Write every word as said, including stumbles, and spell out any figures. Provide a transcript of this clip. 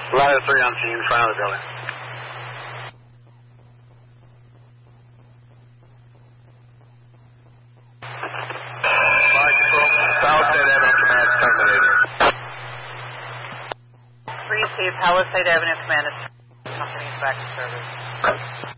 Ladder three on scene in front of the building. Palisade Avenue Command terminated. Three Steve, Palisade Avenue Command is company's back to service.